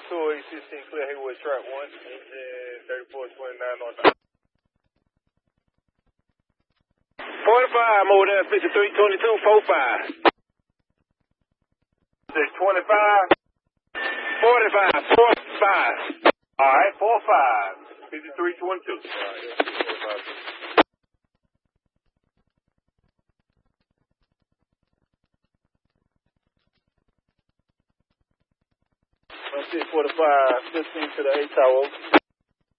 20816 clear Haywood track 1, engine 3429 north. 45, I'm over there, 5322, 45. 625. 45, 45. Alright, 45. 5322. Alright, 45, 15 to the 8 tower.